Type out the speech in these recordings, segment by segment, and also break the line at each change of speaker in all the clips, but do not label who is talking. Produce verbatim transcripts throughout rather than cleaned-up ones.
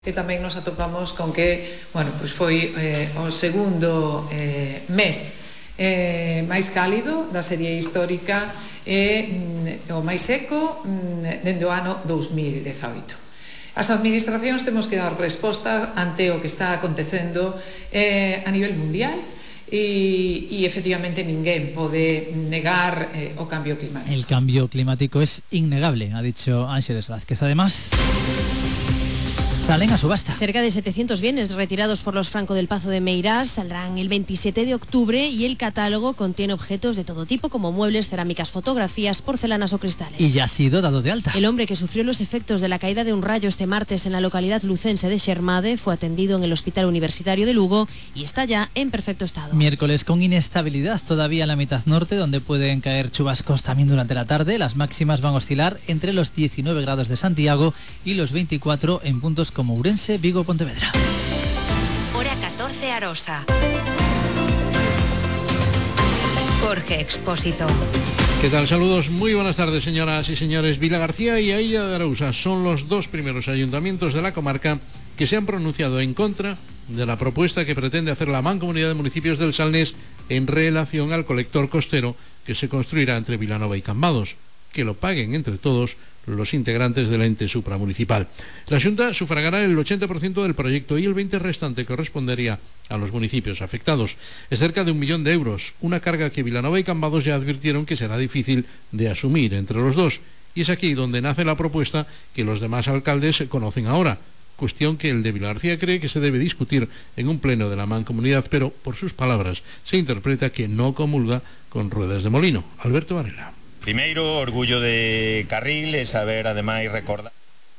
E tamén nos atopamos con que, bueno, pois foi eh, o segundo eh, mes eh, máis cálido da serie histórica e mm, o máis seco mm, dende o ano dous mil dezaoito. As administracións temos que dar respostas ante o que está acontecendo eh, a nivel mundial e, e efectivamente ninguén pode negar eh, o cambio climático.
El cambio climático es innegable, ha dicho Ángeles Vázquez. Además, salen a subasta.
Cerca de setecientos bienes retirados por los Franco del Pazo de Meirás saldrán el veintisiete de octubre y el catálogo contiene objetos de todo tipo como muebles, cerámicas, fotografías, porcelanas o cristales.
Y ya ha sido dado de alta.
El hombre que sufrió los efectos de la caída de un rayo este martes en la localidad lucense de Xermade fue atendido en el Hospital Universitario de Lugo y está ya en perfecto estado.
Miércoles con inestabilidad todavía en la mitad norte, donde pueden caer chubascos también durante la tarde. Las máximas van a oscilar entre los diecinueve grados de Santiago y los veinticuatro en puntos como Ourense, Vigo, Pontevedra.
Hora catorce Arosa. Jorge Expósito.
¿Qué tal? Saludos, muy buenas tardes, señoras y señores. Vilagarcía y Ailla de Arousa son los dos primeros ayuntamientos de la comarca que se han pronunciado en contra de la propuesta que pretende hacer la Mancomunidad de Municipios del Salnés en relación al colector costero que se construirá entre Vilanova y Cambados, que lo paguen entre todos los integrantes del ente supramunicipal. La Xunta sufragará el ochenta por ciento del proyecto y el veinte por ciento restante correspondería a los municipios afectados. Es cerca de un millón de euros, una carga que Vilanova y Cambados ya advirtieron que será difícil de asumir entre los dos. Y es aquí donde nace la propuesta que los demás alcaldes conocen ahora, cuestión que el de Vilagarcía cree que se debe discutir en un pleno de la Mancomunidad, pero por sus palabras se interpreta que no comulga con ruedas de molino. Alberto Varela.
Primeiro, orgullo de Carril e saber, ademais, recordar.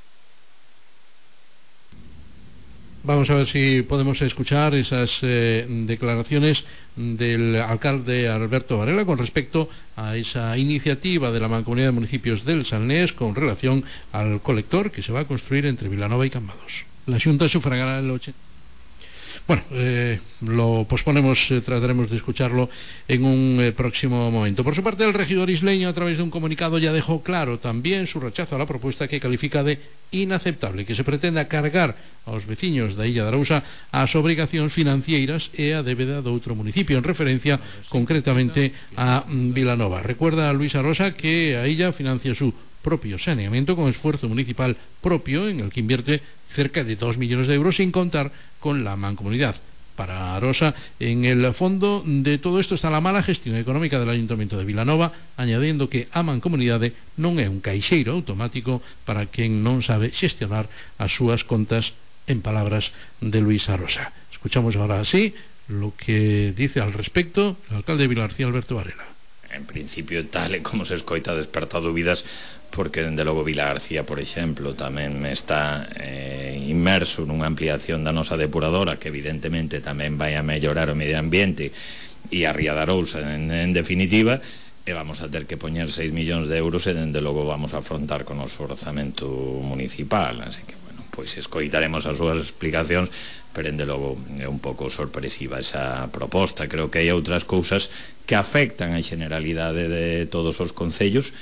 Vamos a ver si podemos escuchar esas eh, declaraciones del alcalde Alberto Varela con respecto a esa iniciativa de la Mancomunidad de Municipios del Salnés con relación al colector que se va a construir entre Vilanova y Cambados. La Xunta sufragará el ochenta por ciento. Bueno, eh, lo posponemos, eh, trataremos de escucharlo en un eh, próximo momento. Por su parte, el regidor isleño, a través de un comunicado, ya dejó claro también su rechazo a la propuesta que califica de inaceptable, que se pretenda cargar aos veciños da Illa de Arousa as obrigacións financeiras e a débeda do outro municipio, en referencia concretamente a Vilanova. Recuerda a Luisa Rosa que a Illa financia su propio saneamiento con esfuerzo municipal propio en el que invierte cerca de dos millones de euros sin contar con la mancomunidad. Para Arosa, en el fondo de todo esto está la mala gestión económica del Ayuntamiento de Vilanova, añadiendo que a mancomunidade non é un caixeiro automático para quen non sabe xestionar as súas contas, en palabras de Luisa Rosa. Escuchamos ahora así lo que dice al respecto el alcalde de Vilagarcía, Alberto Varela.
En principio, tal e como se escoita, desperta dúbidas, porque dende logo Vilagarcía, por exemplo, tamén está eh, inmerso nunha ampliación da nosa depuradora que evidentemente tamén vai a mellorar o medio ambiente e a Ría de Arousa en, en definitiva, e vamos a ter que poñer seis millóns de euros e dende logo vamos a afrontar con o noso orzamento municipal, así que bueno, pois escoitaremos as súas explicacións, pero dende logo é un pouco sorpresiva esa proposta. Creo que hai outras cousas que afectan a generalidade de todos os concellos.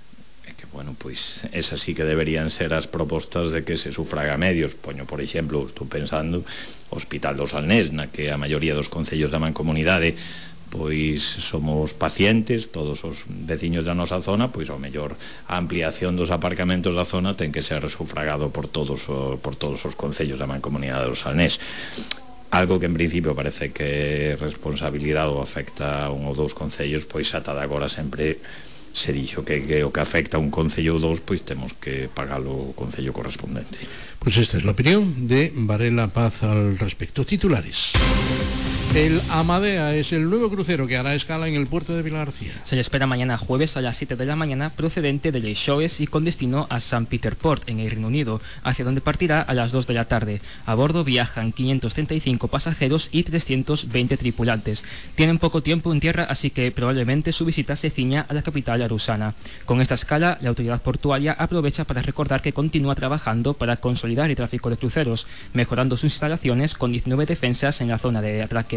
Bueno, pois esas sí que deberían ser as propostas de que se sufraga a medios. Poño, por exemplo, estou pensando Hospital do Salnés, na que a maioría dos concellos da mancomunidade pois somos pacientes, todos os veciños da nosa zona, pois ao mellor a ampliación dos aparcamentos da zona ten que ser sufragado por todos os, por todos os concellos da mancomunidade do Salnés. Algo que en principio parece que é responsabilidade ou afecta a un ou dous concellos, pois ata de agora sempre se dixo que, que o que afecta a un concello ou dous, pois temos que pagalo o concello correspondente.
Pues esta es la opinión de Varela Paz al respecto. Titulares. El Amadea es el nuevo crucero que hará escala en el puerto de Vilagarcía.
Se le espera mañana jueves a las siete de la mañana procedente de Leixoes y con destino a San Peter Port, en el Reino Unido, hacia donde partirá a las dos de la tarde. A bordo viajan quinientos treinta y cinco pasajeros y trescientos veinte tripulantes. Tienen poco tiempo en tierra, así que probablemente su visita se ciña a la capital arusana. Con esta escala, la autoridad portuaria aprovecha para recordar que continúa trabajando para consolidar el tráfico de cruceros, mejorando sus instalaciones con diecinueve defensas en la zona de atraque de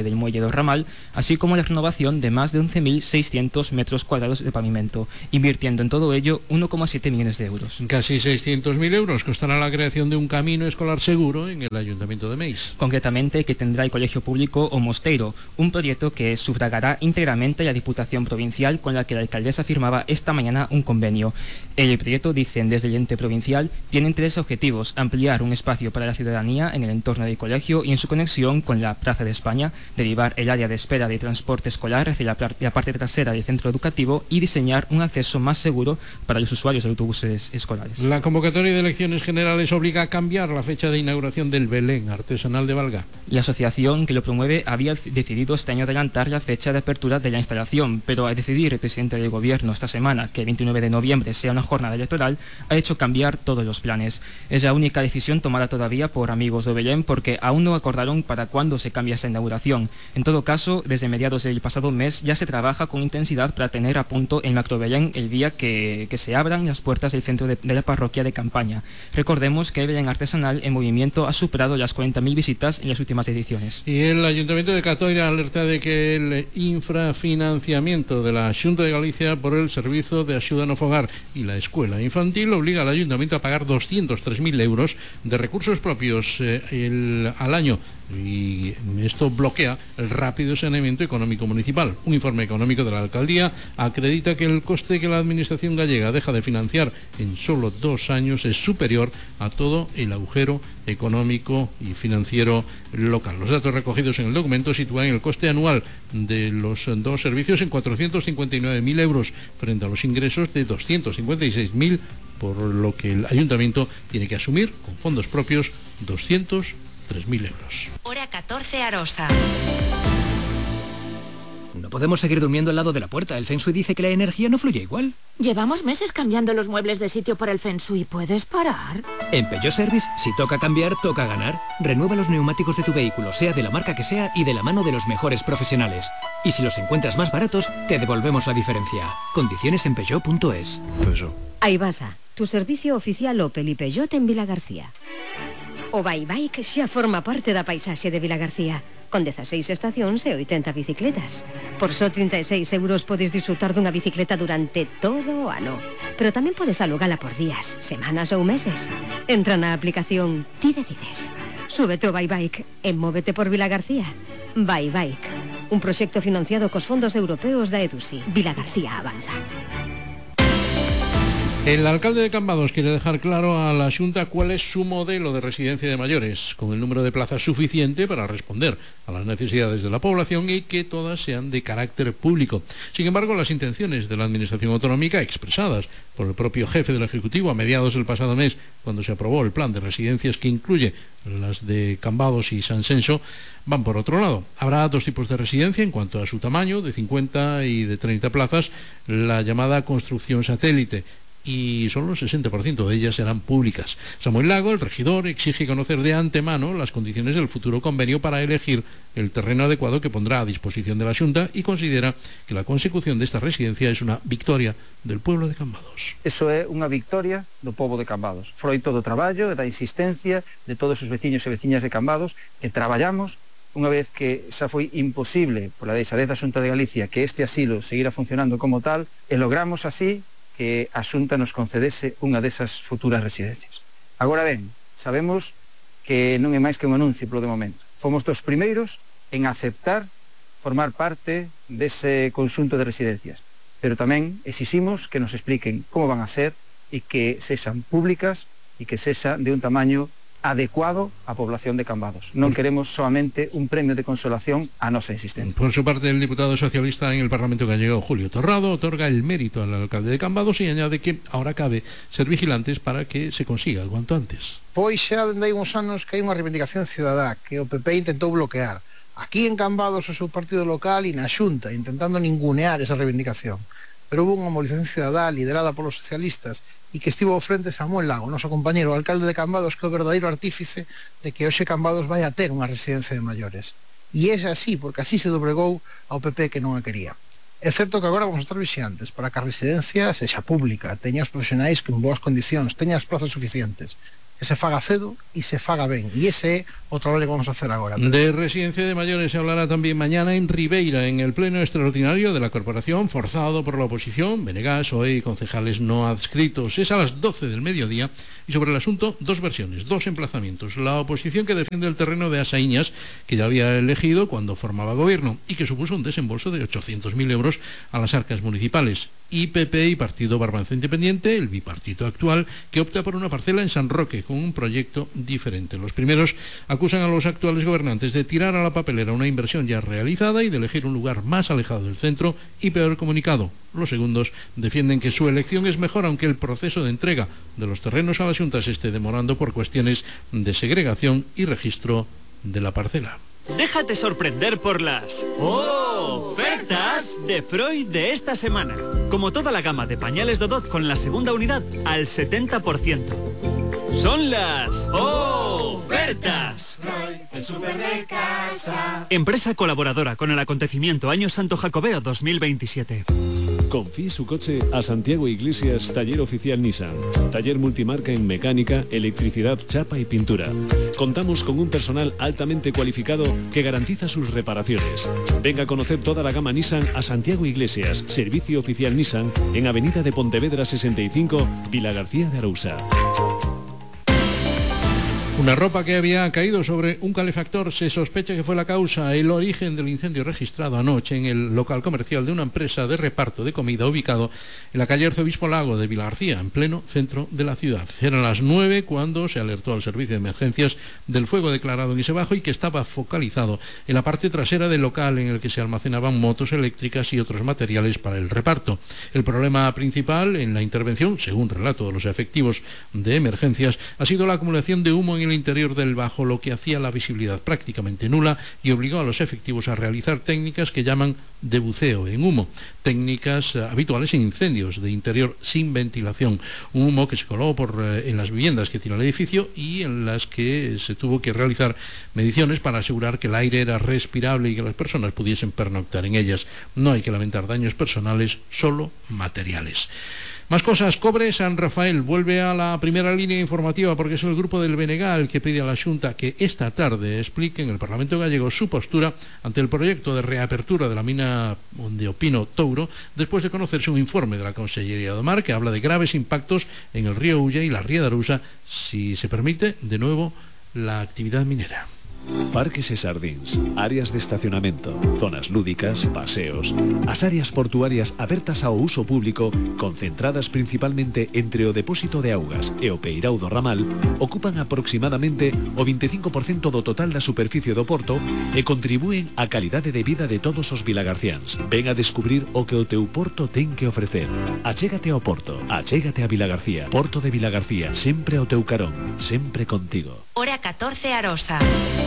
del muelle do Ramal, así como la renovación de más de once mil seiscientos metros cuadrados de pavimento, invirtiendo en todo ello uno coma siete millones de euros.
Casi seiscientos mil euros costará la creación de un camino escolar seguro en el Ayuntamiento de Meis.
Concretamente, que tendrá el Colegio Público O Mosteiro, un proyecto que sufragará íntegramente la Diputación Provincial, con la que la alcaldesa firmaba esta mañana un convenio. El proyecto, dicen desde el ente provincial, tiene tres objetivos: ampliar un espacio para la ciudadanía en el entorno del colegio y en su conexión con la Plaza de España, derivar el área de espera de transporte escolar hacia la, la parte trasera del centro educativo y diseñar un acceso más seguro para los usuarios de autobuses escolares.
La convocatoria de elecciones generales obliga a cambiar la fecha de inauguración del Belén artesanal de Valga.
La asociación que lo promueve había decidido este año adelantar la fecha de apertura de la instalación, pero al decidir el presidente del gobierno esta semana que el veintinueve de noviembre sea una jornada electoral, ha hecho cambiar todos los planes. Es la única decisión tomada todavía por Amigos de Belén, porque aún no acordaron para cuándo se cambia esa inauguración. En todo caso, desde mediados del pasado mes ya se trabaja con intensidad para tener a punto el Macro Belén el día que, que se abran las puertas del centro de, de la parroquia de Campaña. Recordemos que el Belén artesanal en movimiento ha superado las cuarenta mil visitas en las últimas ediciones.
Y el Ayuntamiento de Catoira alerta de que el infrafinanciamiento de la Xunta de Galicia por el Servicio de Axuda no Fogar y la Escuela Infantil obliga al Ayuntamiento a pagar doscientos tres mil euros de recursos propios eh, el, al año, y esto bloquea el rápido saneamiento económico municipal. Un informe económico de la alcaldía acredita que el coste que la administración gallega deja de financiar en solo dos años es superior a todo el agujero económico y financiero local. Los datos recogidos en el documento sitúan el coste anual de los dos servicios en cuatrocientos cincuenta y nueve mil euros frente a los ingresos de doscientos cincuenta y seis mil, por lo que el ayuntamiento tiene que asumir con fondos propios doscientos tres mil euros.
Hora catorce, Arosa.
No podemos seguir durmiendo al lado de la puerta. El Feng Shui dice que la energía no fluye igual.
Llevamos meses cambiando los muebles de sitio por el Feng Shui. ¿Puedes parar?
En Peugeot Service, si toca cambiar, toca ganar. Renueva los neumáticos de tu vehículo, sea de la marca que sea y de la mano de los mejores profesionales. Y si los encuentras más baratos, te devolvemos la diferencia. Condiciones en peugeot punto es.
Peugeot. Aibasa, tu servicio oficial Opel y Peugeot en Vilagarcía. O Baibike xa forma parte da paisaxe de Vilagarcía, con dieciséis estacións e oitenta bicicletas. Por só trinta e seis euros podes disfrutar dunha bicicleta durante todo o ano. Pero tamén podes alugala por días, semanas ou meses. Entra na aplicación Ti Decides. Súbete o Baibike e móvete por Vilagarcía. Baibike, un proxecto financiado cos fondos europeos da EDUSI. Vilagarcía avanza.
El alcalde de Cambados quiere dejar claro a la Xunta cuál es su modelo de residencia de mayores, con el número de plazas suficiente para responder a las necesidades de la población y que todas sean de carácter público. Sin embargo, las intenciones de la Administración Autonómica, expresadas por el propio jefe del Ejecutivo a mediados del pasado mes, cuando se aprobó el plan de residencias que incluye las de Cambados y San Senso, van por otro lado. Habrá dos tipos de residencia en cuanto a su tamaño, de cincuenta y de treinta plazas, la llamada construcción satélite, y solo el sesenta por ciento de ellas serán públicas. Samuel Lago, el regidor, exige conocer de antemano las condiciones del futuro convenio para elegir el terreno adecuado que pondrá a disposición de la Xunta, y considera que la consecución de esta residencia es una victoria del pueblo de Cambados.
Eso é unha victoria do povo de Cambados. Froito do traballo e da insistencia de todos os veciños e veciñas de Cambados, que traballamos unha vez que xa foi imposible pola deixadez da Xunta de Galicia que este asilo seguira funcionando como tal, e logramos así que a Xunta nos concedese unha desas futuras residencias. Agora ben, sabemos que non é máis que un anuncio polo de momento. Fomos dos primeiros en aceptar formar parte dese conxunto de residencias, pero tamén exiximos que nos expliquen como van a ser e que sexan públicas e que sexan de un tamaño adecuado á población de Cambados. Non queremos solamente un premio de consolación a nosa existencia.
Por su parte, el diputado socialista en el Parlamento gallego, Julio Torrado, otorga el mérito al alcalde de Cambados y añade que ahora cabe ser vigilantes para que se consiga cuanto antes.
Foi xa dende hai uns anos que hai unha reivindicación cidadá que o P P intentou bloquear aquí en Cambados o seu partido local e na Xunta, intentando ningunear esa reivindicación. Pero hubo unha movilización cidadá liderada polos socialistas e que estivo ao frente Samuel Lago, noso compañero, o alcalde de Cambados, que é o verdadeiro artífice de que hoxe Cambados vai a ter unha residencia de maiores. E é así, porque así se dobregou ao P P que non a quería. É certo que agora vamos estar vixiantes para que a residencia sexa pública, teña os profesionais con boas condicións, teña as plazas suficientes. que se faga cedo e se faga ben, e ese é o traballo que vamos a hacer agora.
De residencia de mayores se hablará también mañana en Ribeira, en el pleno extraordinario de la corporación, forzado por la oposición, Benegas, O E y concejales no adscritos. Es a las doce del mediodía y sobre el asunto dos versiones, dos emplazamientos. La oposición que defiende el terreno de Asaiñas, que ya había elegido cuando formaba gobierno y que supuso un desembolso de ochocientos mil euros a las arcas municipales. Y P P y Partido Barbanza Independiente, el bipartito actual, que opta por una parcela en San Roque con un proyecto diferente. Los primeros acusan a los actuales gobernantes de tirar a la papelera una inversión ya realizada y de elegir un lugar más alejado del centro y peor comunicado. Los segundos defienden que su elección es mejor aunque el proceso de entrega de los terrenos a las juntas esté demorando por cuestiones de segregación y registro de la parcela.
Déjate sorprender por las ofertas de Freud de esta semana. Como toda la gama de pañales Dodot con la segunda unidad al setenta por ciento. Son las ofertas.
Freud, el súper de casa.
Empresa colaboradora con el acontecimiento Año Santo Jacobeo dos mil veintisiete.
Confíe su coche a Santiago Iglesias, taller oficial Nissan. Taller multimarca en mecánica, electricidad, chapa y pintura. Contamos con un personal altamente cualificado que garantiza sus reparaciones. Venga a conocer toda la gama Nissan a Santiago Iglesias, servicio oficial Nissan, en Avenida de Pontevedra sesenta y cinco, Vila García de Arousa.
Una ropa que había caído sobre un calefactor se sospecha que fue la causa, el origen del incendio registrado anoche en el local comercial de una empresa de reparto de comida ubicado en la calle Arzobispo Lago de Vilagarcía, en pleno centro de la ciudad. Eran las nueve cuando se alertó al servicio de emergencias del fuego declarado en ese bajo y que estaba focalizado en la parte trasera del local en el que se almacenaban motos eléctricas y otros materiales para el reparto. El problema principal en la intervención, según relato de los efectivos de emergencias, ha sido la acumulación de humo en el interior del bajo, lo que hacía la visibilidad prácticamente nula y obligó a los efectivos a realizar técnicas que llaman de buceo en humo, técnicas eh, habituales en incendios de interior sin ventilación, un humo que se coló por, eh, en las viviendas que tiene el edificio y en las que se tuvo que realizar mediciones para asegurar que el aire era respirable y que las personas pudiesen pernoctar en ellas. No hay que lamentar daños personales, solo materiales. Más cosas. Cobre San Rafael vuelve a la primera línea informativa porque es el grupo del Benegal que pide a la Xunta que esta tarde explique en el Parlamento gallego su postura ante el proyecto de reapertura de la mina de Opino Touro después de conocerse un informe de la Consellería do Mar que habla de graves impactos en el río Ulla y la ría de Arousa si se permite de nuevo la actividad minera.
Parques e xardíns, áreas de estacionamento, zonas lúdicas, paseos. As áreas portuarias abertas ao uso público, concentradas principalmente entre o depósito de augas e o peirao do ramal, ocupan aproximadamente o veinticinco por ciento do total da superficie do porto e contribúen á calidade de vida de todos os vilagarciáns. Ven a descubrir o que o teu porto ten que ofrecer. Achégate ao porto, achégate a Vilagarcía. Porto de Vilagarcía, sempre ao teu carón, sempre contigo.
Hora catorce Arosa.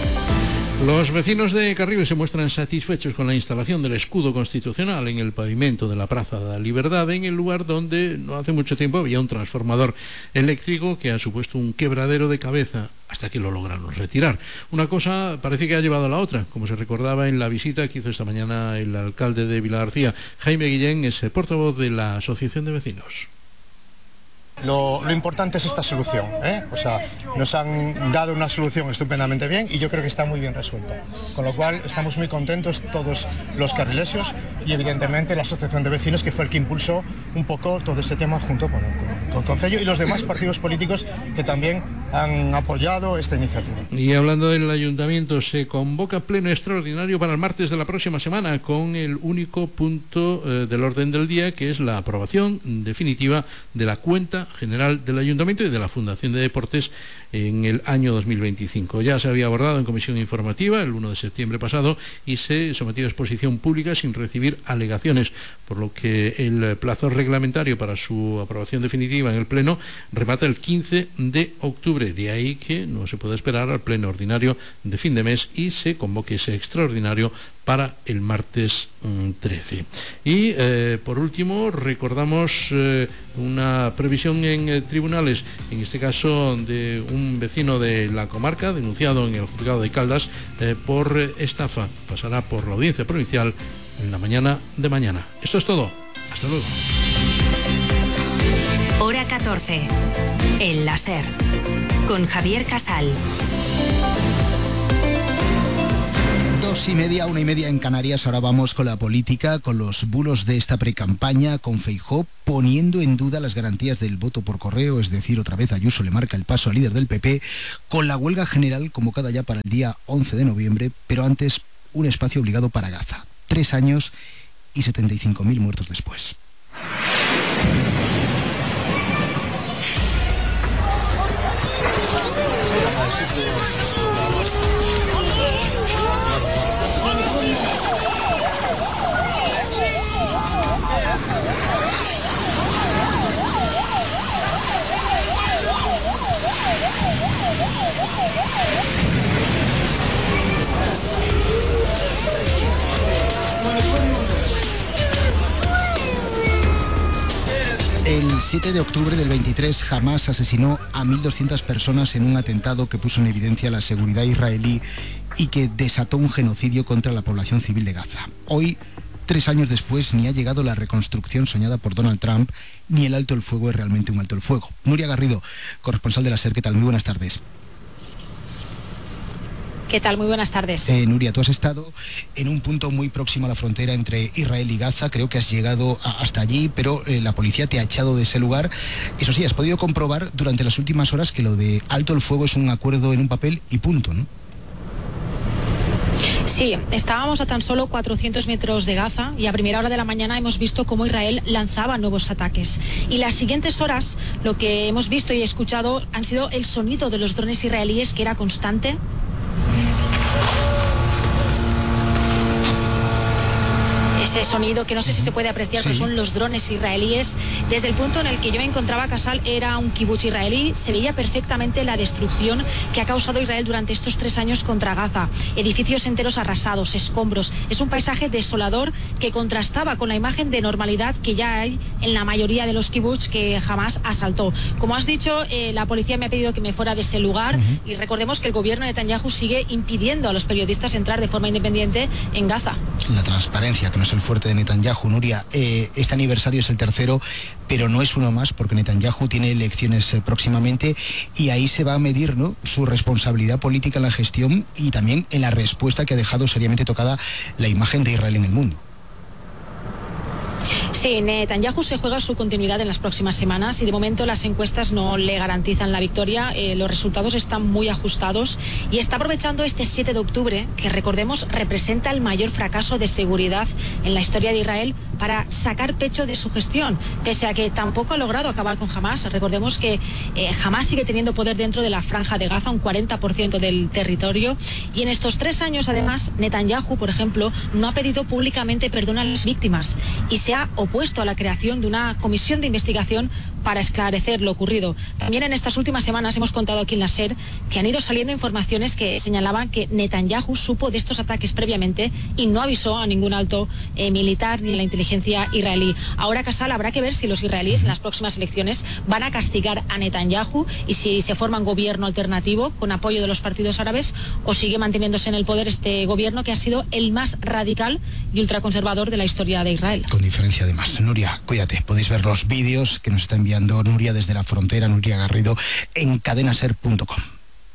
Los vecinos de Carribe se muestran satisfechos con la instalación del escudo constitucional en el pavimento de la Plaza de la Libertad, en el lugar donde no hace mucho tiempo había un transformador eléctrico que ha supuesto un quebradero de cabeza hasta que lo lograron retirar. Una cosa parece que ha llevado a la otra, como se recordaba en la visita que hizo esta mañana el alcalde de Vilagarcía. Jaime Guillén es el portavoz de la Asociación de Vecinos.
Lo, lo importante es esta solución, ¿eh? O sea, nos han dado una solución estupendamente bien y yo creo que está muy bien resuelta. Con lo cual estamos muy contentos todos los carrilesios y evidentemente la Asociación de Vecinos, que fue el que impulsó un poco todo este tema junto con, con, con el Concello y los demás partidos políticos que también han apoyado esta iniciativa.
Y hablando del Ayuntamiento, se convoca pleno extraordinario para el martes de la próxima semana con el único punto eh, del orden del día, que es la aprobación definitiva de la cuenta general del Ayuntamiento y de la Fundación de Deportes en el año dos mil veinticinco. Ya se había abordado en comisión informativa el primero de septiembre pasado y se sometió a exposición pública sin recibir alegaciones, por lo que el plazo reglamentario para su aprobación definitiva en el Pleno remata el quince de octubre. De ahí que no se puede esperar al Pleno ordinario de fin de mes y se convoque ese extraordinario para el martes trece. Y eh, por último recordamos eh, una previsión en eh, tribunales, en este caso de un vecino de la comarca denunciado en el juzgado de Caldas eh, por eh, estafa. Pasará por la audiencia provincial en la mañana de mañana. Esto es todo. Hasta luego.
Hora catorce. El láser. con Javier Casal.
Dos y media, una y media en Canarias. Ahora vamos con la política, con los bulos de esta precampaña, con Feijóo poniendo en duda las garantías del voto por correo, es decir, otra vez Ayuso le marca el paso al líder del P P, con la huelga general convocada ya para el día once de noviembre, pero antes un espacio obligado para Gaza. Tres años y setenta y cinco mil muertos después. El siete de octubre del veintitrés, Hamás asesinó a mil doscientas personas en un atentado que puso en evidencia la seguridad israelí y que desató un genocidio contra la población civil de Gaza. Hoy, tres años después, ni ha llegado la reconstrucción soñada por Donald Trump, ni el alto el fuego es realmente un alto el fuego. Nuria Garrido, corresponsal de la SER, ¿qué tal? Muy buenas tardes.
¿Qué tal? Muy buenas tardes.
Eh, Nuria, tú has estado en un punto muy próximo a la frontera entre Israel y Gaza, creo que has llegado a, hasta allí, pero eh, la policía te ha echado de ese lugar. Eso sí, has podido comprobar durante las últimas horas que lo de alto el fuego es un acuerdo en un papel y punto, ¿no?
Sí, estábamos a tan solo cuatrocientos metros de Gaza y a primera hora de la mañana hemos visto cómo Israel lanzaba nuevos ataques. Y las siguientes horas lo que hemos visto y escuchado han sido el sonido de los drones israelíes, que era constante. Ese sonido que no sé si se puede apreciar, sí, pero son los drones israelíes. Desde el punto en el que yo me encontraba, Casal, era un kibutz israelí. Se veía perfectamente la destrucción que ha causado Israel durante estos tres años contra Gaza. Edificios enteros arrasados, escombros. Es un paisaje desolador que contrastaba con la imagen de normalidad que ya hay en la mayoría de los kibutz que jamás asaltó. Como has dicho, eh, la policía me ha pedido que me fuera de ese lugar, uh-huh. y recordemos que el gobierno de Netanyahu sigue impidiendo a los periodistas entrar de forma independiente en Gaza.
La transparencia, que no es el fuerte de Netanyahu. Nuria, eh, este aniversario es el tercero, pero no es uno más, porque Netanyahu tiene elecciones eh, próximamente y ahí se va a medir, ¿no?, su responsabilidad política en la gestión y también en la respuesta que ha dejado seriamente tocada la imagen de Israel en el mundo.
Sí, Netanyahu se juega su continuidad en las próximas semanas y de momento las encuestas no le garantizan la victoria. Eh, los resultados están muy ajustados y está aprovechando este siete de octubre, que recordemos representa el mayor fracaso de seguridad en la historia de Israel, para sacar pecho de su gestión, pese a que tampoco ha logrado acabar con Hamás. Recordemos que eh, Hamás sigue teniendo poder dentro de la franja de Gaza, un cuarenta por ciento del territorio, y en estos tres años además Netanyahu, por ejemplo, no ha pedido públicamente perdón a las víctimas y se ha opuesto a la creación de una comisión de investigación para esclarecer lo ocurrido. También en estas últimas semanas hemos contado aquí en la SER que han ido saliendo informaciones que señalaban que Netanyahu supo de estos ataques previamente y no avisó a ningún alto eh, militar ni a la inteligencia israelí. Ahora, Casal, habrá que ver si los israelíes en las próximas elecciones van a castigar a Netanyahu y si se forma un gobierno alternativo con apoyo de los partidos árabes, o sigue manteniéndose en el poder este gobierno que ha sido el más radical y ultraconservador de la historia de Israel.
Con diferencia además. Nuria, cuídate, podéis ver los vídeos que nos está enviando Nuria desde la frontera, Nuria Garrido, en cadenaser punto com.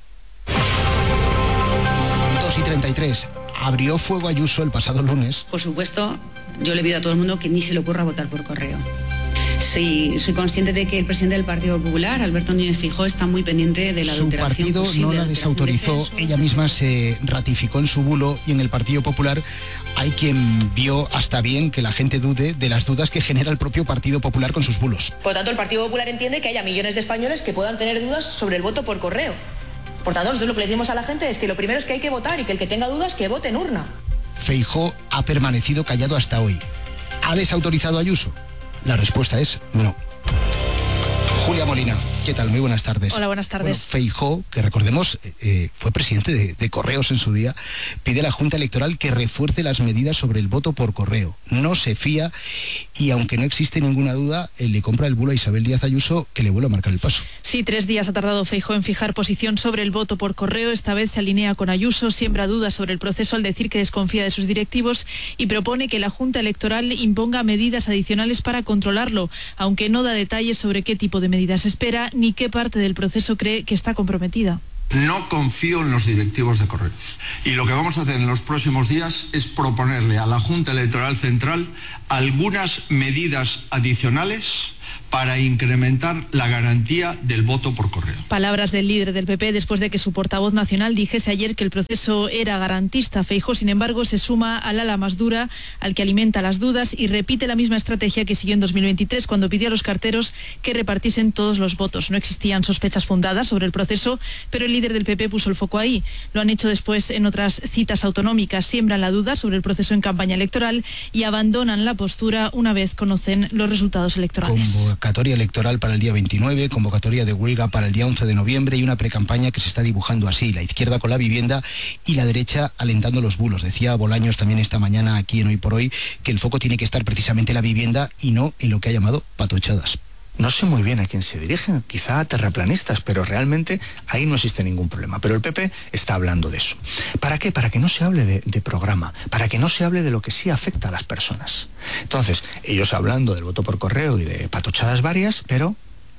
dos y treinta y tres. Abrió fuego Ayuso el pasado lunes.
Por supuesto, yo le pido a todo el mundo que ni se le ocurra votar por correo. Sí, soy consciente de que el presidente del Partido Popular, Alberto Núñez Feijóo, está muy pendiente de la adulteración.
Su partido no la desautorizó, ella misma se ratificó en su bulo, y en el Partido Popular hay quien vio hasta bien que la gente dude de las dudas que genera el propio Partido Popular con sus bulos.
Por tanto, el Partido Popular entiende que haya millones de españoles que puedan tener dudas sobre el voto por correo. Por tanto, nosotros lo que le decimos a la gente es que lo primero es que hay que votar y que el que tenga dudas que vote en urna.
Feijóo ha permanecido callado hasta hoy. ¿Ha desautorizado a Ayuso? La respuesta es no. Julia Molina, ¿qué tal? Muy buenas tardes.
Hola, buenas tardes.
Bueno, Feijóo, que recordemos eh, fue presidente de, de Correos en su día, pide a la Junta Electoral que refuerce las medidas sobre el voto por correo. No se fía y, aunque no existe ninguna duda, él le compra el bulo a Isabel Díaz Ayuso, que le vuelve a marcar el paso.
Sí, tres días ha tardado Feijóo en fijar posición sobre el voto por correo. Esta vez se alinea con Ayuso, siembra dudas sobre el proceso al decir que desconfía de sus directivos y propone que la Junta Electoral imponga medidas adicionales para controlarlo, aunque no da detalles sobre qué tipo de medidas espera ni qué parte del proceso cree que está comprometida.
No confío en los directivos de Correos. Y lo que vamos a hacer en los próximos días es proponerle a la Junta Electoral Central algunas medidas adicionales para incrementar la garantía del voto por correo.
Palabras del líder del P P después de que su portavoz nacional dijese ayer que el proceso era garantista. Feijóo, sin embargo, se suma al ala más dura, al que alimenta las dudas y repite la misma estrategia que siguió en dos mil veintitrés cuando pidió a los carteros que repartiesen todos los votos. No existían sospechas fundadas sobre el proceso, pero el líder del P P puso el foco ahí. Lo han hecho después en otras citas autonómicas. Siembran la duda sobre el proceso en campaña electoral y abandonan la postura una vez conocen los resultados electorales.
Convocatoria electoral para el día veintinueve, convocatoria de huelga para el día once de noviembre y una precampaña que se está dibujando así, la izquierda con la vivienda y la derecha alentando los bulos. Decía Bolaños también esta mañana aquí en Hoy por Hoy que el foco tiene que estar precisamente en la vivienda y no en lo que ha llamado patochadas.
No sé muy bien a quién se dirigen, quizá a terraplanistas, pero realmente ahí no existe ningún problema. Pero el P P está hablando de eso. ¿Para qué? Para que no se hable de, de programa, para que no se hable de lo que sí afecta a las personas. Entonces, ellos hablando del voto por correo y de patochadas varias, pero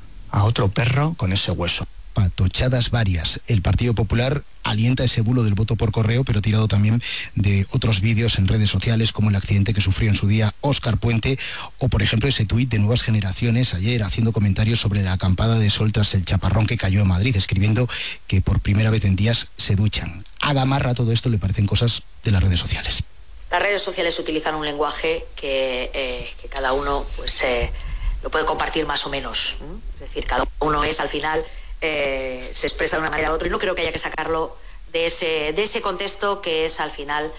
a otro perro con ese hueso.
Patochadas varias. El Partido Popular alienta ese bulo del voto por correo, pero tirado también de otros vídeos en redes sociales, como el accidente que sufrió en su día Óscar Puente, o por ejemplo ese tuit de Nuevas Generaciones ayer haciendo comentarios sobre la acampada de sol tras el chaparrón que cayó en Madrid, escribiendo que por primera vez en días se duchan. A Gamarra todo esto le parecen cosas de las redes sociales.
Las redes sociales utilizan un lenguaje que, eh, que cada uno pues eh, lo puede compartir más o menos. ¿eh? Es decir, cada uno es al final... Eh, se expresa de una manera u otra y no creo que haya que sacarlo de ese, de ese contexto que es al final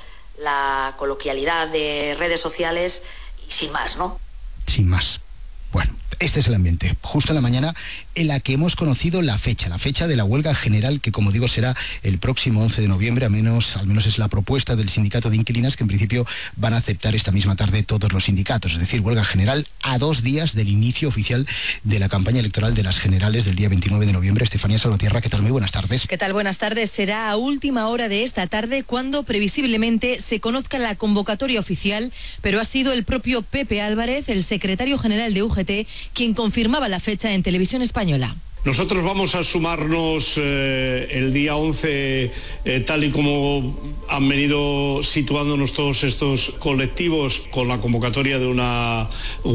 la coloquialidad de redes sociales y sin más, ¿no?
Sin más. Bueno, este es el ambiente, justo en la mañana en la que hemos conocido la fecha, la fecha de la huelga general que, como digo, será el próximo once de noviembre, al menos, al menos es la propuesta del sindicato de inquilinas que en principio van a aceptar esta misma tarde todos los sindicatos, es decir, huelga general a dos días del inicio oficial de la campaña electoral de las generales del día veintinueve de noviembre. Estefanía Salvatierra, ¿qué tal? Muy buenas tardes.
¿Qué tal? Buenas tardes. Será a última hora de esta tarde cuando previsiblemente se conozca la convocatoria oficial, pero ha sido el propio Pepe Álvarez, el secretario general de U G T, quien confirmaba la fecha en Televisión Española.
Nosotros vamos a sumarnos eh, el día once, eh, tal y como han venido situándonos todos estos colectivos con la convocatoria de una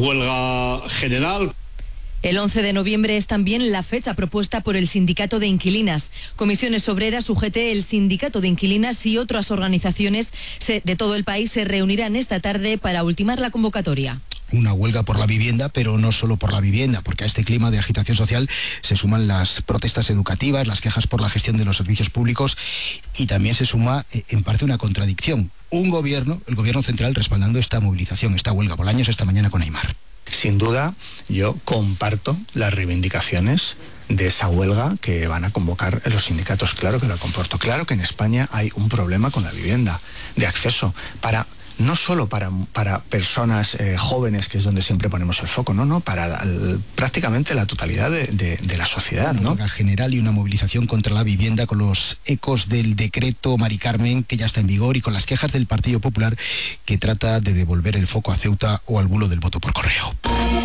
huelga general.
El once de noviembre es también la fecha propuesta por el Sindicato de Inquilinas. Comisiones Obreras, U G T, el Sindicato de Inquilinas y otras organizaciones de todo el país se reunirán esta tarde para ultimar la convocatoria.
Una huelga por la vivienda, pero no solo por la vivienda, porque a este clima de agitación social se suman las protestas educativas, las quejas por la gestión de los servicios públicos y también se suma en parte una contradicción. Un gobierno, el gobierno central, respaldando esta movilización, esta huelga. Bolaños esta mañana con Aimar.
Sin duda, yo comparto las reivindicaciones de esa huelga que van a convocar los sindicatos. Claro que lo comporto. Claro que en España hay un problema con la vivienda, de acceso, para no solo para, para personas eh, jóvenes, que es donde siempre ponemos el foco, no, no, para la, el, prácticamente la totalidad de, de, de la sociedad,
una
¿no?
huelga general y una movilización contra la vivienda con los ecos del decreto Mari Carmen, que ya está en vigor, y con las quejas del Partido Popular, que trata de devolver el foco a Ceuta o al bulo del voto por correo.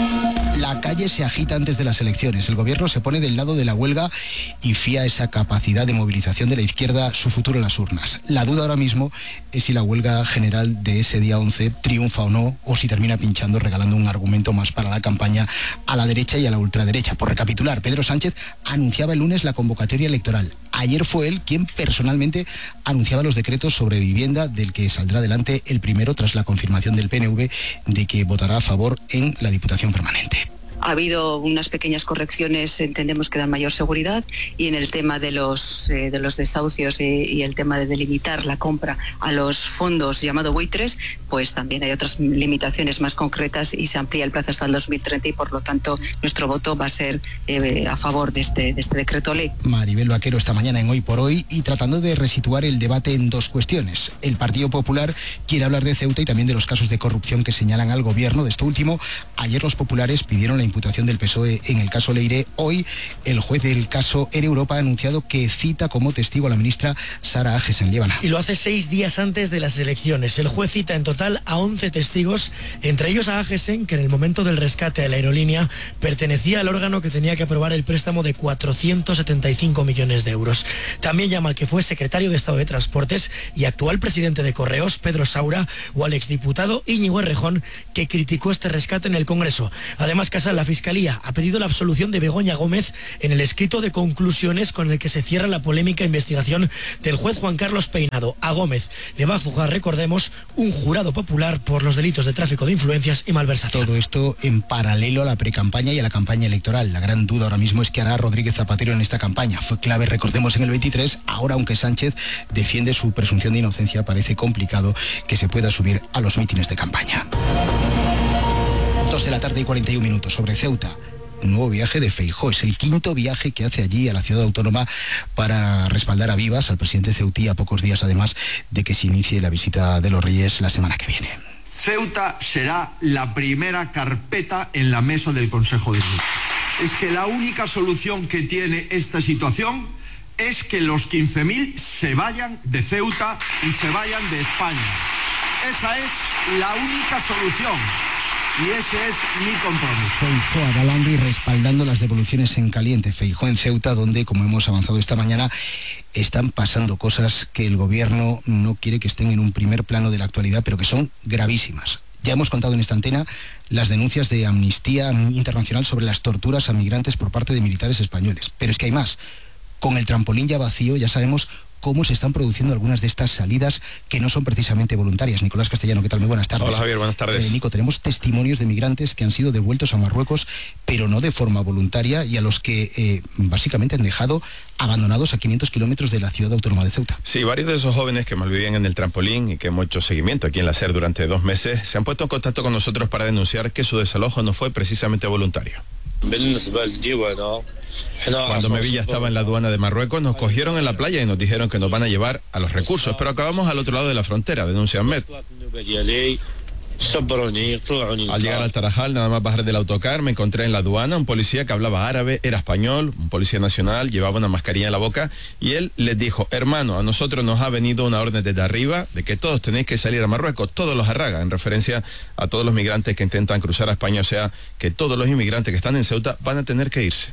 La calle se agita antes de las elecciones. El gobierno se pone del lado de la huelga y fía esa capacidad de movilización de la izquierda su futuro en las urnas. La duda ahora mismo es si la huelga general de ese día once triunfa o no, o si termina pinchando, regalando un argumento más para la campaña a la derecha y a la ultraderecha. Por recapitular, Pedro Sánchez anunciaba el lunes la convocatoria electoral. Ayer fue él quien personalmente anunciaba los decretos sobre vivienda, del que saldrá adelante el primero tras la confirmación del P N V de que votará a favor en la Diputación Permanente.
Ha habido unas pequeñas correcciones, entendemos que dan mayor seguridad, y en el tema de los, eh, de los desahucios y, y el tema de delimitar la compra a los fondos llamado buitres, pues también hay otras limitaciones más concretas y se amplía el plazo hasta el dos mil treinta y por lo tanto nuestro voto va a ser eh, a favor de este, de este decreto ley.
Maribel Vaquero esta mañana en Hoy por Hoy y tratando de resituar el debate en dos cuestiones. El Partido Popular quiere hablar de Ceuta y también de los casos de corrupción que señalan al gobierno. De esto último, ayer los populares pidieron la imputación del P S O E en el caso Leire. Hoy el juez del caso Air Europa ha anunciado que cita como testigo a la ministra Sara Agesen. Líbana.
Y lo hace seis días antes de las elecciones. El juez cita en total a once testigos, entre ellos a Agesen, que en el momento del rescate a la aerolínea pertenecía al órgano que tenía que aprobar el préstamo de cuatrocientos setenta y cinco millones de euros. También llama al que fue secretario de Estado de Transportes y actual presidente de Correos, Pedro Saura, o al exdiputado Íñigo Errejón, que criticó este rescate en el Congreso. Además, Casal, la Fiscalía ha pedido la absolución de Begoña Gómez en el escrito de conclusiones con el que se cierra la polémica investigación del juez Juan Carlos Peinado. A Gómez le va a juzgar, recordemos, un jurado popular por los delitos de tráfico de influencias y malversación.
Todo esto en paralelo a la precampaña y a la campaña electoral. La gran duda ahora mismo es qué hará Rodríguez Zapatero en esta campaña. Fue clave, recordemos, en el veintitrés. Ahora, aunque Sánchez defiende su presunción de inocencia, parece complicado que se pueda subir a los mítines de campaña. Dos de la tarde y cuarenta y un minutos. Sobre Ceuta. Un nuevo viaje de Feijóo. Es el quinto viaje que hace allí a la ciudad autónoma para respaldar a vivas al presidente ceutí, a pocos días además de que se inicie la visita de los Reyes la semana que viene.
Ceuta será la primera carpeta en la mesa del Consejo de Ministros. Es que la única solución que tiene esta situación es que los quince mil se vayan de Ceuta y se vayan de España. Esa es la única solución. Y ese es mi compromiso.
Feijóo avalando y respaldando las devoluciones en caliente. Feijóo en Ceuta, donde, como hemos avanzado esta mañana, están pasando cosas que el gobierno no quiere que estén en un primer plano de la actualidad, pero que son gravísimas. Ya hemos contado en esta antena las denuncias de Amnistía Internacional sobre las torturas a migrantes por parte de militares españoles. Pero es que hay más. Con el trampolín ya vacío, ya sabemos cómo se están produciendo algunas de estas salidas que no son precisamente voluntarias. Nicolás Castellano, ¿qué tal? Muy buenas tardes.
Hola, Javier, buenas tardes.
Eh, Nico, tenemos testimonios de migrantes que han sido devueltos a Marruecos, pero no de forma voluntaria, y a los que eh, básicamente han dejado abandonados a quinientos kilómetros de la ciudad autónoma de Ceuta.
Sí, varios de esos jóvenes que malvivían en el trampolín y que hemos hecho seguimiento aquí en la SER durante dos meses, se han puesto en contacto con nosotros para denunciar que su desalojo no fue precisamente voluntario. Cuando Mevilla estaba en la aduana de Marruecos, nos cogieron en la playa y nos dijeron que nos van a llevar a los recursos, pero acabamos al otro lado de la frontera, denuncia Ahmed. Al llegar al Tarajal, nada más bajar del autocar, me encontré en la aduana un policía que hablaba árabe, era español, un policía nacional, llevaba una mascarilla en la boca, y él les dijo: hermano, a nosotros nos ha venido una orden desde arriba de que todos tenéis que salir a Marruecos, todos los Arraga, en referencia a todos los migrantes que intentan cruzar a España, o sea, que todos los inmigrantes que están en Ceuta van a tener que irse.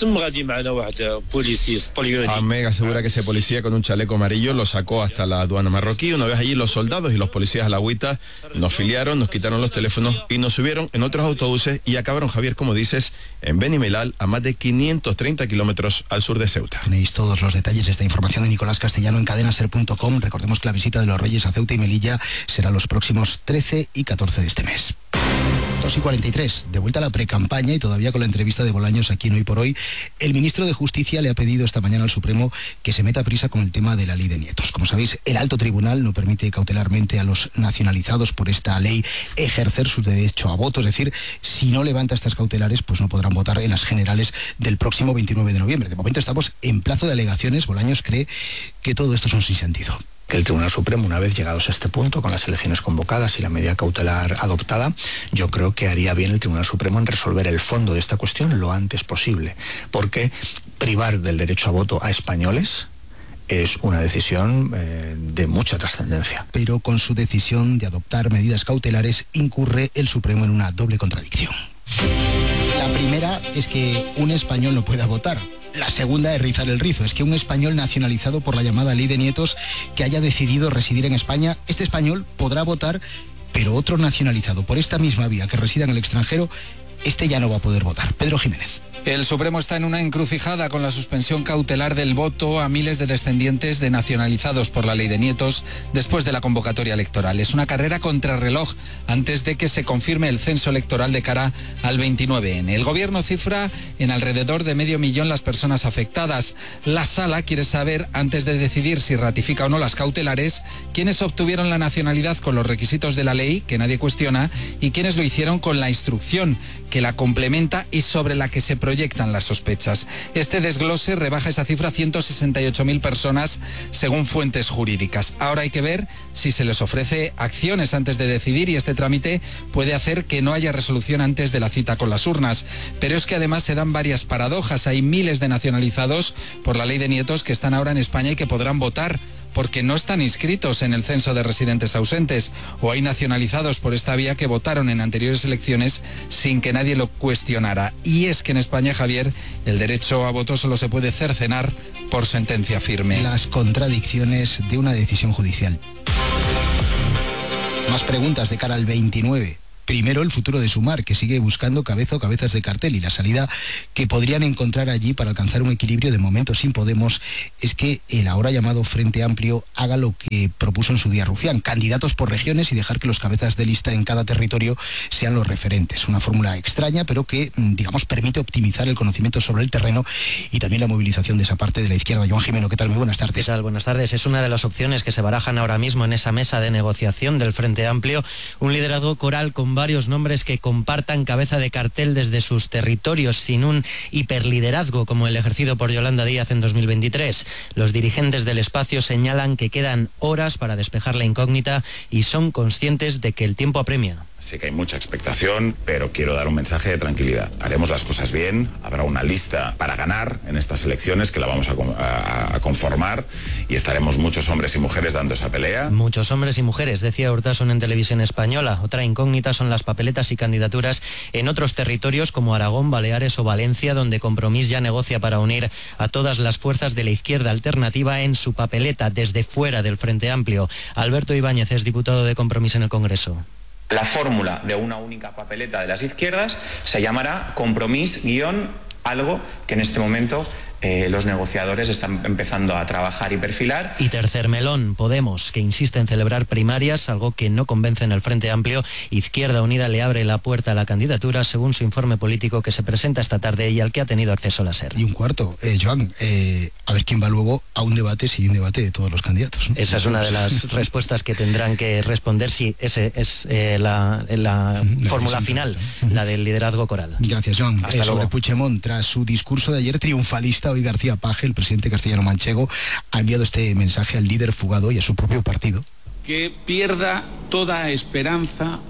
Ahmed asegura que ese policía con un chaleco amarillo lo sacó hasta la aduana marroquí. Una vez allí, los soldados y los policías alagüitas nos filiaron, nos quitaron los teléfonos y nos subieron en otros autobuses y acabaron, Javier, como dices, en Benimelal, a más de quinientos treinta kilómetros al sur de Ceuta.
Tenéis todos los detalles de esta información de Nicolás Castellano en cadenaser punto com. Recordemos que la visita de los Reyes a Ceuta y Melilla será los próximos trece y catorce de este mes. dos y cuarenta y tres, de vuelta a la precampaña y todavía con la entrevista de Bolaños aquí en Hoy por Hoy, el ministro de Justicia le ha pedido esta mañana al Supremo que se meta prisa con el tema de la ley de nietos. Como sabéis, el alto tribunal no permite cautelarmente a los nacionalizados por esta ley ejercer su derecho a voto, es decir, si no levanta estas cautelares, pues no podrán votar en las generales del próximo veintinueve de noviembre. De momento estamos en plazo de alegaciones. Bolaños cree que todo esto es un sinsentido.
Que el Tribunal Supremo, una vez llegados a este punto, con las elecciones convocadas y la medida cautelar adoptada, yo creo que haría bien el Tribunal Supremo en resolver el fondo de esta cuestión lo antes posible, porque privar del derecho a voto a españoles es una decisión eh, de mucha trascendencia.
Pero con su decisión de adoptar medidas cautelares incurre el Supremo en una doble contradicción. La primera es que un español no pueda votar. La segunda es rizar el rizo, es que un español nacionalizado por la llamada ley de nietos que haya decidido residir en España, este español podrá votar, pero otro nacionalizado por esta misma vía que resida en el extranjero, este ya no va a poder votar. Pedro Jiménez.
El Supremo está en una encrucijada con la suspensión cautelar del voto a miles de descendientes de nacionalizados por la ley de nietos después de la convocatoria electoral. Es una carrera contrarreloj antes de que se confirme el censo electoral de cara al veintinueve ene. El gobierno cifra en alrededor de medio millón las personas afectadas. La Sala quiere saber, antes de decidir si ratifica o no las cautelares, quiénes obtuvieron la nacionalidad con los requisitos de la ley, que nadie cuestiona, y quiénes lo hicieron con la instrucción, que la complementa y sobre la que se proyectan las sospechas. Este desglose rebaja esa cifra a ciento sesenta y ocho mil personas según fuentes jurídicas. Ahora hay que ver si se les ofrece acciones antes de decidir y este trámite puede hacer que no haya resolución antes de la cita con las urnas. Pero es que además se dan varias paradojas. Hay miles de nacionalizados por la ley de nietos que están ahora en España y que podrán votar porque no están inscritos en el censo de residentes ausentes, o hay nacionalizados por esta vía que votaron en anteriores elecciones sin que nadie lo cuestionara. Y es que en España, Javier, el derecho a voto solo se puede cercenar por sentencia firme.
Las contradicciones de una decisión judicial. Más preguntas de cara al veintinueve. Primero, el futuro de Sumar, que sigue buscando cabeza o cabezas de cartel, y la salida que podrían encontrar allí para alcanzar un equilibrio de momento sin Podemos es que el ahora llamado Frente Amplio haga lo que propuso en su día Rufián, candidatos por regiones y dejar que los cabezas de lista en cada territorio sean los referentes. Una fórmula extraña, pero que, digamos, permite optimizar el conocimiento sobre el terreno y también la movilización de esa parte de la izquierda. Joan Jimeno, ¿qué tal? Muy buenas tardes.
¿Qué tal? Buenas tardes. Es una de las opciones que se barajan ahora mismo en esa mesa de negociación del Frente Amplio, un liderazgo coral con varios nombres que compartan cabeza de cartel desde sus territorios sin un hiperliderazgo como el ejercido por Yolanda Díaz en dos mil veintitrés. Los dirigentes del espacio señalan que quedan horas para despejar la incógnita y son conscientes de que el tiempo apremia.
Sé que hay mucha expectación, pero quiero dar un mensaje de tranquilidad. Haremos las cosas bien, habrá una lista para ganar en estas elecciones que la vamos a, a, a conformar y estaremos muchos hombres y mujeres dando esa pelea.
Muchos hombres y mujeres, decía Urtasun en Televisión Española. Otra incógnita son las papeletas y candidaturas en otros territorios como Aragón, Baleares o Valencia, donde Compromís ya negocia para unir a todas las fuerzas de la izquierda alternativa en su papeleta desde fuera del Frente Amplio. Alberto Ibáñez es diputado de Compromís en el Congreso.
La fórmula de una única papeleta de las izquierdas se llamará Compromís guión algo que en este momento eh, los negociadores están empezando a trabajar y perfilar.
Y tercer melón, Podemos, que insiste en celebrar primarias, algo que no convence en el Frente Amplio. Izquierda Unida le abre la puerta a la candidatura según su informe político que se presenta esta tarde y al que ha tenido acceso la SER.
Y un cuarto, eh, Joan, eh, a ver quién va luego a un debate, si un debate de todos los candidatos, ¿no?
Esa es una de las respuestas que tendrán que responder si ese es eh, la, la fórmula final, la del liderazgo coral.
Gracias, Joan.
Hasta
eh,
luego.
Sobre Puigdemont, tras su discurso de ayer triunfalista, hoy García Paje, el presidente castellano manchego, ha enviado este mensaje al líder fugado y a su propio partido.
Que pierda toda esperanza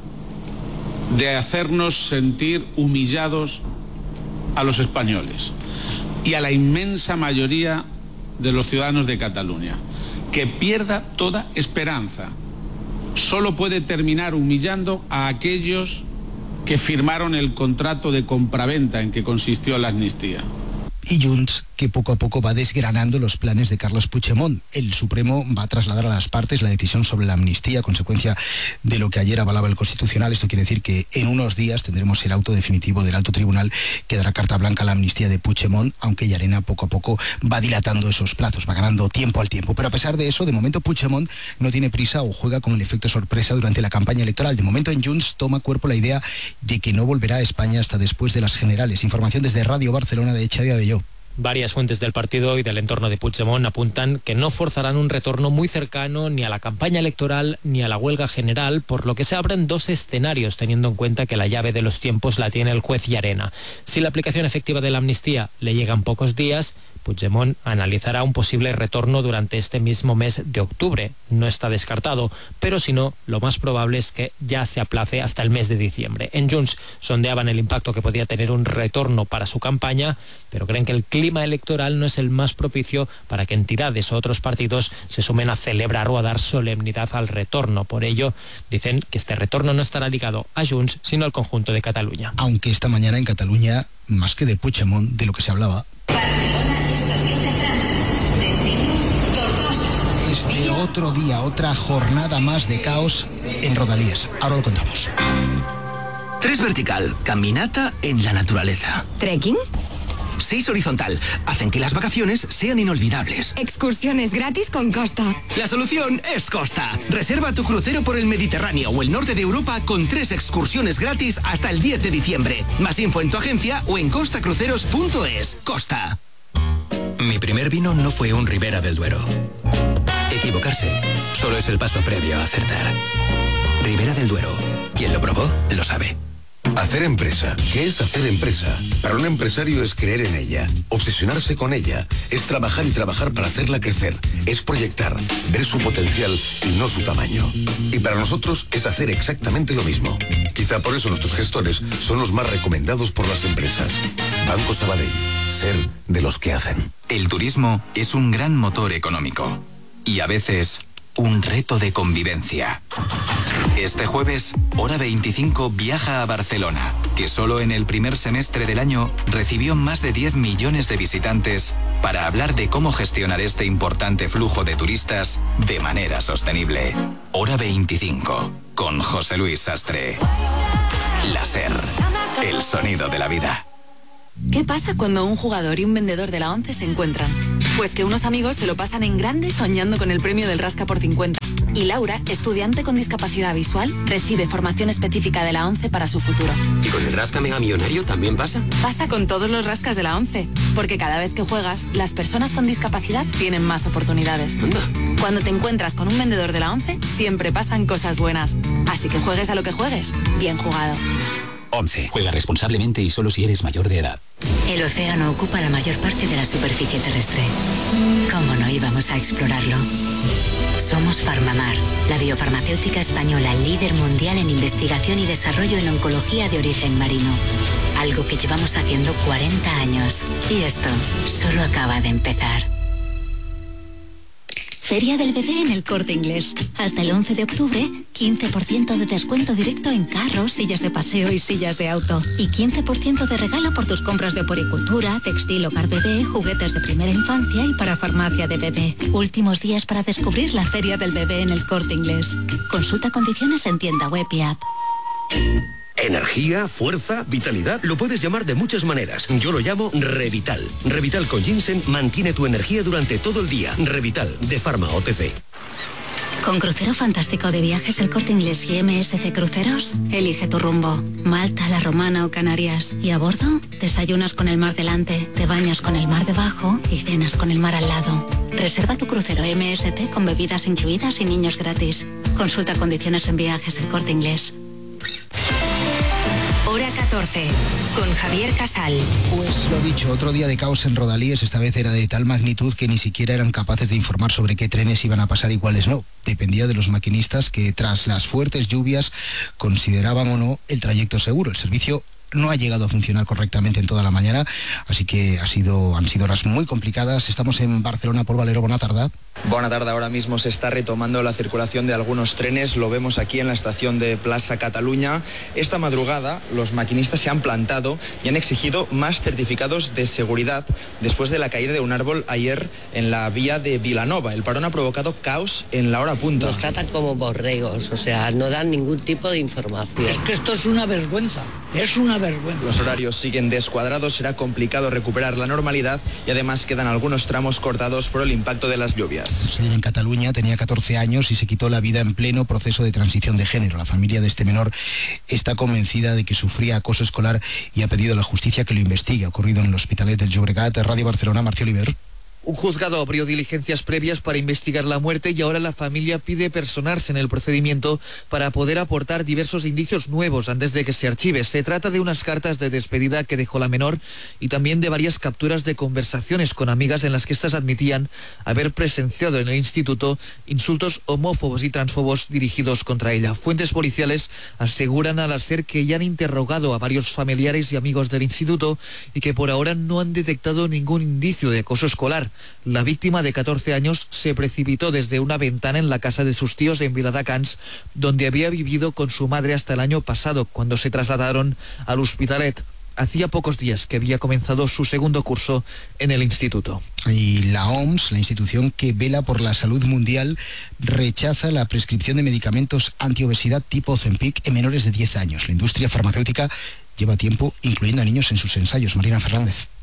de hacernos sentir humillados a los españoles y a la inmensa mayoría de los ciudadanos de Cataluña. Que pierda toda esperanza. Solo puede terminar humillando a aquellos que firmaron el contrato de compraventa en que consistió la amnistía.
Y Junts, que poco a poco va desgranando los planes de Carles Puigdemont. El Supremo va a trasladar a las partes la decisión sobre la amnistía, consecuencia de lo que ayer avalaba el Constitucional. Esto quiere decir que en unos días tendremos el auto definitivo del Alto Tribunal que dará carta blanca a la amnistía de Puigdemont, aunque Llarena poco a poco va dilatando esos plazos, va ganando tiempo al tiempo. Pero a pesar de eso, de momento Puigdemont no tiene prisa o juega con el efecto sorpresa durante la campaña electoral. De momento en Junts toma cuerpo la idea de que no volverá a España hasta después de las generales. Información desde Radio Barcelona de Xavi Abelló.
Varias fuentes del partido y del entorno de Puigdemont apuntan que no forzarán un retorno muy cercano ni a la campaña electoral ni a la huelga general, por lo que se abren dos escenarios, teniendo en cuenta que la llave de los tiempos la tiene el juez Llarena. Si la aplicación efectiva de la amnistía le llega en pocos días, Puigdemont analizará un posible retorno durante este mismo mes de octubre. No está descartado, pero si no, lo más probable es que ya se aplace hasta el mes de diciembre. En Junts sondeaban el impacto que podía tener un retorno para su campaña, pero creen que el clima electoral no es el más propicio para que entidades o otros partidos se sumen a celebrar o a dar solemnidad al retorno. Por ello, dicen que este retorno no estará ligado a Junts, sino al conjunto de Cataluña.
Aunque esta mañana en Cataluña, más que de Puigdemont, de lo que se hablaba, este otro día, otra jornada más de caos en Rodalies. Ahora lo contamos.
Tres vertical, caminata en la naturaleza.
¿Trekking?
Seis horizontal, hacen que las vacaciones sean inolvidables.
Excursiones gratis con Costa.
La solución es Costa. Reserva tu crucero por el Mediterráneo o el norte de Europa con tres excursiones gratis hasta el diez de diciembre. Más info en tu agencia o en costa cruceros punto es. Costa.
Mi primer vino no fue un Ribera del Duero. Equivocarse solo es el paso previo a acertar. Ribera del Duero. Quien lo probó, lo sabe.
Hacer empresa. ¿Qué es hacer empresa? Para un empresario es creer en ella, obsesionarse con ella, es trabajar y trabajar para hacerla crecer, es proyectar, ver su potencial y no su tamaño. Y para nosotros es hacer exactamente lo mismo. Quizá por eso nuestros gestores son los más recomendados por las empresas. Banco Sabadell. Ser de los que hacen.
El turismo es un gran motor económico y a veces un reto de convivencia. Este jueves, Hora veinticinco viaja a Barcelona, que solo en el primer semestre del año recibió más de diez millones de visitantes, para hablar de cómo gestionar este importante flujo de turistas de manera sostenible. Hora veinticinco, con José Luis Sastre. La SER, el sonido de la vida.
¿Qué pasa cuando un jugador y un vendedor de la ONCE se encuentran? Pues que unos amigos se lo pasan en grande soñando con el premio del Rasca por cincuenta. Y Laura, estudiante con discapacidad visual, recibe formación específica de la ONCE para su futuro.
¿Y con el Rasca Mega Millonario también pasa?
Pasa con todos los rascas de la ONCE, porque cada vez que juegas, las personas con discapacidad tienen más oportunidades.
Anda.
Cuando te encuentras con un vendedor de la ONCE, siempre pasan cosas buenas. Así que juegues a lo que juegues, bien jugado.
ONCE. Juega responsablemente y solo si eres mayor de edad.
El océano ocupa la mayor parte de la superficie terrestre. ¿Cómo no íbamos a explorarlo? Somos Farmamar, la biofarmacéutica española líder mundial en investigación y desarrollo en oncología de origen marino. Algo que llevamos haciendo cuarenta años. Y esto solo acaba de empezar.
Feria del Bebé en El Corte Inglés. Hasta el once de octubre, quince por ciento de descuento directo en carros, sillas de paseo y sillas de auto. Y quince por ciento de regalo por tus compras de oporicultura, textil, hogar bebé, juguetes de primera infancia y para farmacia de bebé. Últimos días para descubrir la Feria del Bebé en El Corte Inglés. Consulta condiciones en tienda web y app.
Energía, fuerza, vitalidad, lo puedes llamar de muchas maneras. Yo lo llamo Revital. Revital con ginseng mantiene tu energía durante todo el día. Revital, de Pharma O T C.
Con Crucero Fantástico de Viajes El Corte Inglés y M S C Cruceros, elige tu rumbo. Malta, La Romana o Canarias. Y a bordo, desayunas con el mar delante, te bañas con el mar debajo y cenas con el mar al lado. Reserva tu crucero M S T con bebidas incluidas y niños gratis. Consulta condiciones en Viajes El Corte Inglés.
Hora catorce, con Javier Casal.
Pues lo dicho, otro día de caos en Rodalíes, esta vez era de tal magnitud que ni siquiera eran capaces de informar sobre qué trenes iban a pasar y cuáles no. Dependía de los maquinistas que tras las fuertes lluvias consideraban o no el trayecto seguro. El servicio no ha llegado a funcionar correctamente en toda la mañana, así que ha sido, han sido horas muy complicadas. Estamos en Barcelona por Valero. Buena tarde.
Buena tarde, ahora mismo se está retomando la circulación de algunos trenes, lo vemos aquí en la estación de Plaza Cataluña. Esta madrugada los maquinistas se han plantado y han exigido más certificados de seguridad después de la caída de un árbol ayer en la vía de Vilanova. El parón ha provocado caos en la hora punta.
Nos tratan como borregos, o sea, no dan ningún tipo de información.
Es que esto es una vergüenza, es una vergüenza.
Los horarios siguen descuadrados, será complicado recuperar la normalidad y además quedan algunos tramos cortados por el impacto de las lluvias.
Ayer en Cataluña tenía catorce años y se quitó la vida en pleno proceso de transición de género. La familia de este menor está convencida de que sufría acoso escolar y ha pedido a la justicia que lo investigue. Ha ocurrido en el Hospitalet del Llobregat. Radio Barcelona, Martí Oliver.
Un juzgado abrió diligencias previas para investigar la muerte y ahora la familia pide personarse en el procedimiento para poder aportar diversos indicios nuevos antes de que se archive. Se trata de unas cartas de despedida que dejó la menor y también de varias capturas de conversaciones con amigas en las que éstas admitían haber presenciado en el instituto insultos homófobos y transfobos dirigidos contra ella. Fuentes policiales aseguran a la SER que ya han interrogado a varios familiares y amigos del instituto y que por ahora no han detectado ningún indicio de acoso escolar. La víctima de catorce años se precipitó desde una ventana en la casa de sus tíos en Viladecans, donde había vivido con su madre hasta el año pasado, cuando se trasladaron al Hospitalet. Hacía pocos días que había comenzado su segundo curso en el instituto.
Y la O M S, la institución que vela por la salud mundial, rechaza la prescripción de medicamentos antiobesidad tipo Ozempic en menores de diez años. La industria farmacéutica lleva tiempo incluyendo a niños en sus ensayos. Marina Fernández.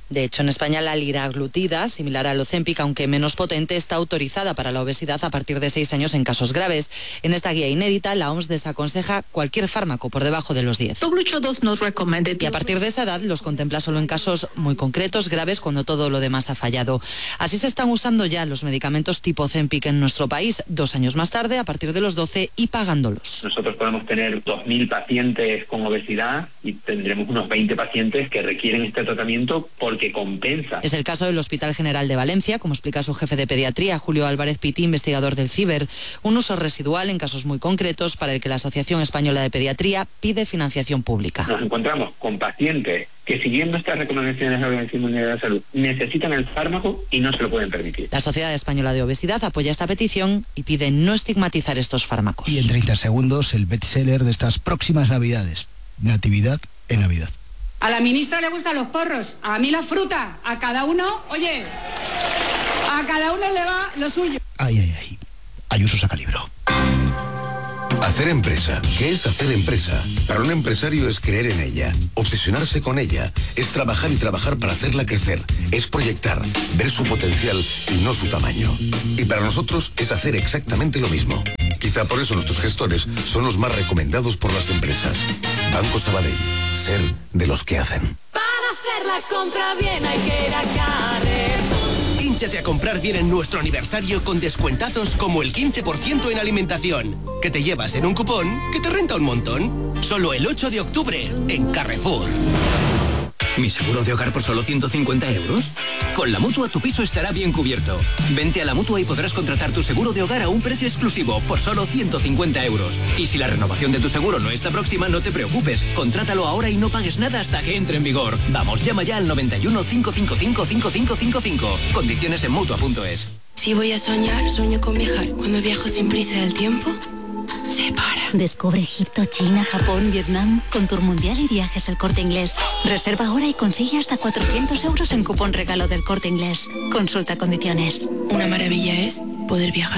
De hecho, en España la liraglutida, similar al Ozempic, aunque menos potente, está autorizada para la obesidad a partir de seis años en casos graves. En esta guía inédita, la O M S desaconseja cualquier fármaco por debajo de los diez. Y a partir de esa edad los contempla solo en casos muy concretos, graves, cuando todo lo demás ha fallado. Así se están usando ya los medicamentos tipo Ozempic en nuestro país, dos años más tarde, a partir de los doce y pagándolos.
Nosotros podemos tener dos mil pacientes con obesidad y tendremos unos veinte pacientes que requieren este tratamiento por que compensa.
Es el caso del Hospital General de Valencia, como explica su jefe de pediatría, Julio Álvarez Piti, investigador del CIBER. Un uso residual en casos muy concretos para el que la Asociación Española de Pediatría pide financiación pública.
Nos encontramos con pacientes que, siguiendo estas recomendaciones de la Organización Mundial de la Salud, necesitan el fármaco y no se lo pueden permitir.
La Sociedad Española de Obesidad apoya esta petición y pide no estigmatizar estos fármacos.
Y en treinta segundos, el bestseller de estas próximas Navidades, Natividad en Navidad.
A la ministra le gustan los porros, a mí la fruta, a cada uno, oye, a cada uno le va lo suyo.
Ay, ay, ay. Ayuso saca libro.
Hacer empresa. ¿Qué es hacer empresa? Para un empresario es creer en ella, obsesionarse con ella, es trabajar y trabajar para hacerla crecer, es proyectar, ver su potencial y no su tamaño. Y para nosotros es hacer exactamente lo mismo. Quizá por eso nuestros gestores son los más recomendados por las empresas. Banco Sabadell. Ser de los que hacen.
Para hacer la compra bien hay que ir a Carrefour.
Hínchate a comprar bien en nuestro aniversario con descuentazos como el quince por ciento en alimentación, que te llevas en un cupón que te renta un montón. Solo el ocho de octubre en Carrefour.
¿Mi seguro de hogar por solo ciento cincuenta euros? Con la Mutua tu piso estará bien cubierto. Vente a la Mutua y podrás contratar tu seguro de hogar a un precio exclusivo por solo ciento cincuenta euros. Y si la renovación de tu seguro no está próxima, no te preocupes. Contrátalo ahora y no pagues nada hasta que entre en vigor. Vamos, llama ya al noventa y uno, cinco cinco cinco, cinco cinco cinco cinco. Condiciones en Mutua punto es.
Si voy a soñar, sueño con viajar. Cuando viajo sin prisa del tiempo, se para.
Descubre Egipto, China, Japón, Vietnam con Tour Mundial y Viajes El Corte Inglés. Reserva ahora y consigue hasta cuatrocientos euros en cupón regalo del Corte Inglés. Consulta condiciones.
Una maravilla es poder viajar.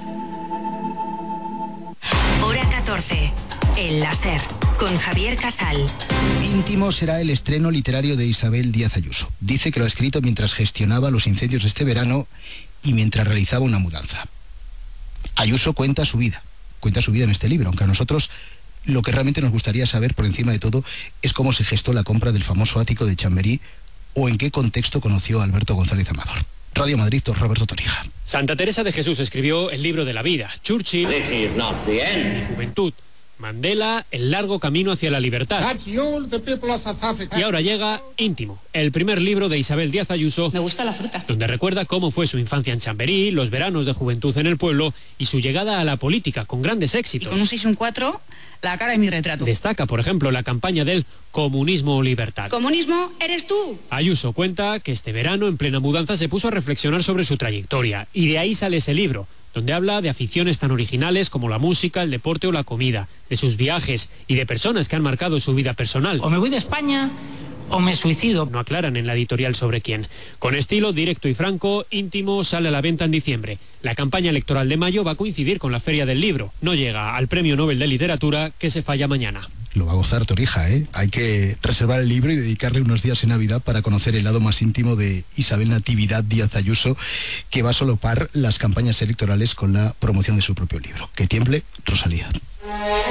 Hora catorce. El láser. Con Javier Casal.
Íntimo será el estreno literario de Isabel Díaz Ayuso. Dice que lo ha escrito mientras gestionaba los incendios de este verano y mientras realizaba una mudanza. Ayuso cuenta su vida. Cuenta su vida en este libro, aunque a nosotros lo que realmente nos gustaría saber por encima de todo es cómo se gestó la compra del famoso ático de Chamberí o en qué contexto conoció a Alberto González Amador. Radio Madrid, Roberto Torija.
Santa Teresa de Jesús escribió el libro de la vida, Churchill, Juventud, Mandela, El largo camino hacia la libertad. Y ahora llega Íntimo, el primer libro de Isabel Díaz Ayuso.
Me gusta la fruta.
Donde recuerda cómo fue su infancia en Chamberí, los veranos de juventud en el pueblo y su llegada a la política con grandes éxitos.
Y con un seis y un cuatro, la cara de mi retrato.
Destaca, por ejemplo, la campaña del comunismo o libertad.
Comunismo eres tú.
Ayuso cuenta que este verano, en plena mudanza, se puso a reflexionar sobre su trayectoria y de ahí sale ese libro, donde habla de aficiones tan originales como la música, el deporte o la comida, de sus viajes y de personas que han marcado su vida personal.
O me voy de España o me suicido.
No aclaran en la editorial sobre quién. Con estilo directo y franco, Íntimo sale a la venta en diciembre. La campaña electoral de mayo va a coincidir con la Feria del Libro. No llega al Premio Nobel de Literatura, que se falla mañana.
Lo va a gozar Torija, ¿eh? Hay que reservar el libro y dedicarle unos días en Navidad para conocer el lado más íntimo de Isabel Natividad Díaz Ayuso, que va a solopar las campañas electorales con la promoción de su propio libro. Que tiemble, Rosalía.